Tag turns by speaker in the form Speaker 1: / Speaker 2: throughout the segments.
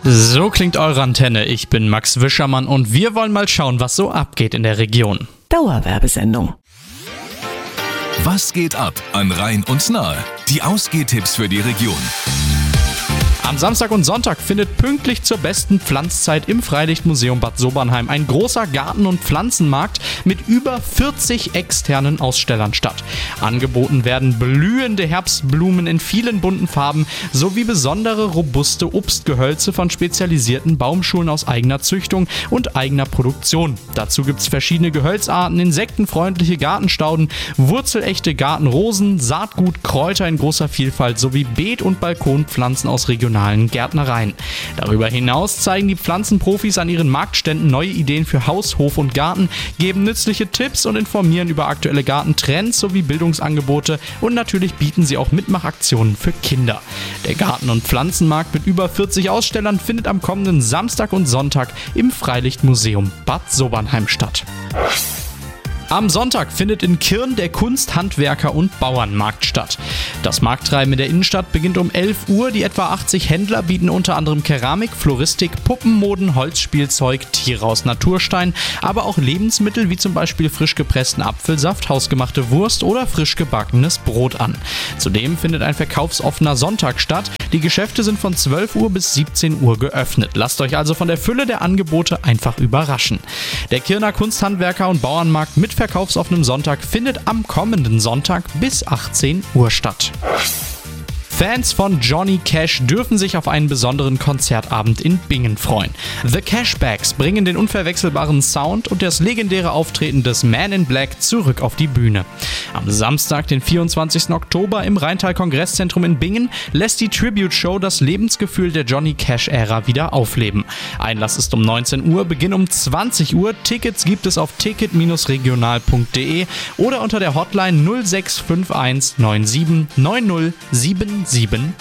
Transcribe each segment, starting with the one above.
Speaker 1: So klingt eure Antenne. Ich bin Max Wischermann und wir wollen mal schauen, was so abgeht in der Region.
Speaker 2: Dauerwerbesendung.
Speaker 3: Was geht ab an Rhein und Nahe? Die Ausgehtipps für die Region.
Speaker 1: Am Samstag und Sonntag findet pünktlich zur besten Pflanzzeit im Freilichtmuseum Bad Sobernheim ein großer Garten- und Pflanzenmarkt mit über 40 externen Ausstellern statt. Angeboten werden blühende Herbstblumen in vielen bunten Farben sowie besondere robuste Obstgehölze von spezialisierten Baumschulen aus eigener Züchtung und eigener Produktion. Dazu gibt es verschiedene Gehölzarten, insektenfreundliche Gartenstauden, wurzelechte Gartenrosen, Saatgut, Kräuter in großer Vielfalt sowie Beet- und Balkonpflanzen aus regionalen Gärtnereien. Darüber hinaus zeigen die Pflanzenprofis an ihren Marktständen neue Ideen für Haus, Hof und Garten, geben nützliche Tipps und informieren über aktuelle Gartentrends sowie Bildungsangebote und natürlich bieten sie auch Mitmachaktionen für Kinder. Der Garten- und Pflanzenmarkt mit über 40 Ausstellern findet am kommenden Samstag und Sonntag im Freilichtmuseum Bad Sobernheim statt. Am Sonntag findet in Kirn der Kunst-, Handwerker- und Bauernmarkt statt. Das Markttreiben in der Innenstadt beginnt um 11 Uhr. Die etwa 80 Händler bieten unter anderem Keramik, Floristik, Puppenmoden, Holzspielzeug, Tiere aus Naturstein, aber auch Lebensmittel wie zum Beispiel frisch gepressten Apfelsaft, hausgemachte Wurst oder frisch gebackenes Brot an. Zudem findet ein verkaufsoffener Sonntag statt. Die Geschäfte sind von 12 Uhr bis 17 Uhr geöffnet. Lasst euch also von der Fülle der Angebote einfach überraschen. Der Kirner Kunst-, Handwerker- und Bauernmarkt mit verkaufsoffenem Sonntag findet am kommenden Sonntag bis 18 Uhr statt. Fans von Johnny Cash dürfen sich auf einen besonderen Konzertabend in Bingen freuen. The Cashbacks bringen den unverwechselbaren Sound und das legendäre Auftreten des Man in Black zurück auf die Bühne. Am Samstag, den 24. Oktober im Rheintal-Kongresszentrum in Bingen, lässt die Tribute-Show das Lebensgefühl der Johnny Cash-Ära wieder aufleben. Einlass ist um 19 Uhr, Beginn um 20 Uhr. Tickets gibt es auf ticket-regional.de oder unter der Hotline 0651 97 90 777.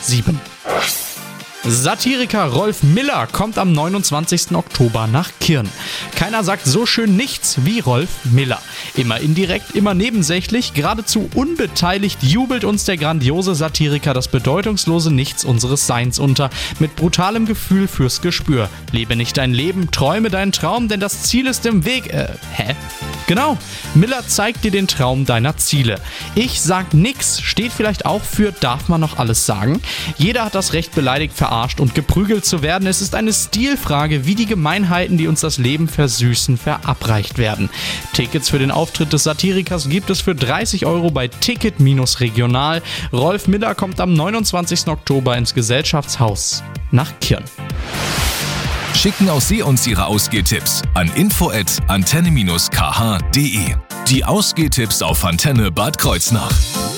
Speaker 1: Satiriker Rolf Miller kommt am 29. Oktober nach Kirn. Keiner sagt so schön nichts wie Rolf Miller. Immer indirekt, immer nebensächlich, geradezu unbeteiligt jubelt uns der grandiose Satiriker das bedeutungslose Nichts unseres Seins unter, mit brutalem Gefühl fürs Gespür. Lebe nicht dein Leben, träume deinen Traum, denn das Ziel ist im Weg. Genau, Miller zeigt dir den Traum deiner Ziele. Ich sag nix steht vielleicht auch für darf man noch alles sagen? Jeder hat das Recht, beleidigt, verarscht und geprügelt zu werden. Es ist eine Stilfrage, wie die Gemeinheiten, die uns das Leben versüßen, verabreicht werden. Tickets für den Auftritt des Satirikers gibt es für 30 € bei Ticket-Regional. Rolf Miller kommt am 29. Oktober ins Gesellschaftshaus nach Kirn.
Speaker 3: Schicken auch Sie uns Ihre Ausgehtipps an info@antenne-kh.de. Die Ausgehtipps auf Antenne Bad Kreuznach.